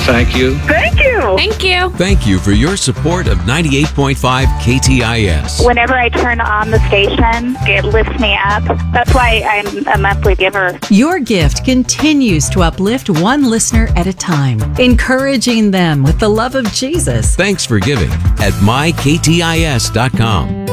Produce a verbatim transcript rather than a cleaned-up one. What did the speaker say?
thank you. Thank you. Thank you. Thank you for your support of ninety-eight point five K T I S. Whenever I turn on the station, it lifts me up. That's why I'm a monthly giver. Your gift continues to uplift one listener at a time, encouraging them with the love of Jesus. Thanks for giving at my k t i s dot com.